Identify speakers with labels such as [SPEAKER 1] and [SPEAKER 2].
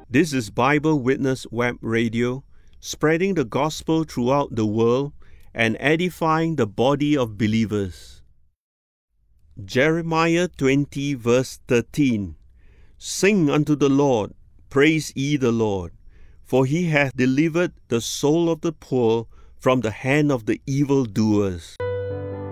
[SPEAKER 1] This is Bible Witness Web Radio, spreading the gospel throughout the world and edifying the body of believers. Jeremiah 20 verse 13. Sing unto the Lord, praise ye the Lord, for he hath delivered the soul of the poor from the hand of the evildoers.